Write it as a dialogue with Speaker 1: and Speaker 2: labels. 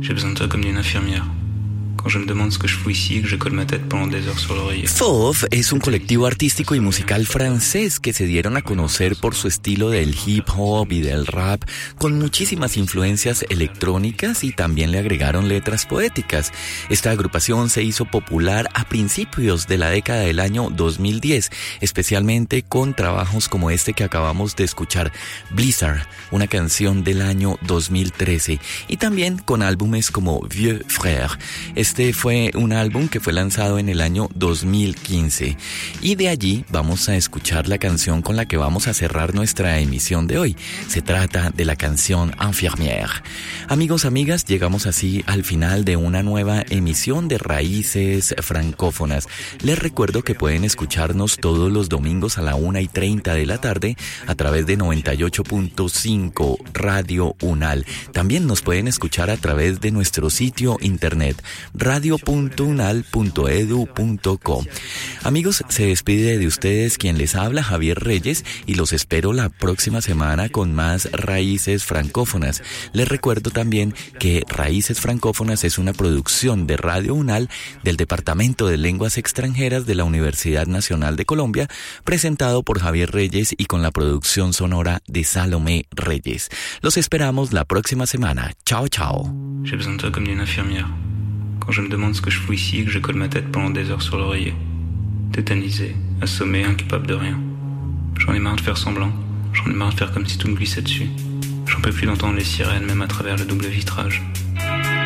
Speaker 1: J'ai besoin de toi comme d'une infirmière. Quand je me demande ce que je fous ici, que je colle ma tête pendant des heures sur l'oreiller.
Speaker 2: Fauve es un colectivo artístico y musical francés que se dieron a conocer por su estilo del hip hop y del rap, con muchísimas influencias electrónicas y también le agregaron letras poéticas. Esta agrupación se hizo popular a principios de la década del año 2010, especialmente con trabajos como este que acabamos de escuchar, Blizzard, una canción del año 2013, y también con álbumes como Vieux Frères. Este fue un álbum que fue lanzado en el año 2015 y de allí vamos a escuchar la canción con la que vamos a cerrar nuestra emisión de hoy. Se trata de la canción Infirmière. Amigos, amigas, llegamos así al final de una nueva emisión de Raíces Francófonas. Les recuerdo que pueden escucharnos todos los domingos a la 1:30 de la tarde a través de 98.5 Radio UNAL. También nos pueden escuchar a través de nuestro sitio internet radio.unal.edu.co. Amigos, se despide de ustedes quien les habla, Javier Reyes, y los espero la próxima semana con más Raíces Francófonas. Les recuerdo también que Raíces Francófonas es una producción de Radio UNAL del Departamento de Lenguas Extranjeras de la Universidad Nacional de Colombia, presentado por Javier Reyes y con la producción sonora de Salomé Reyes. Los esperamos la próxima semana. Chao, chao.
Speaker 1: J'ai besoin de toi comme d'une infirmière. Quand je me demande ce que je fous ici, que je colle ma tête pendant des heures sur l'oreiller. Tétanisé, assommé, incapable de rien. J'en ai marre de faire semblant. J'en ai marre de faire comme si tout me glissait dessus. J'en peux plus d'entendre les sirènes, même à travers le double vitrage.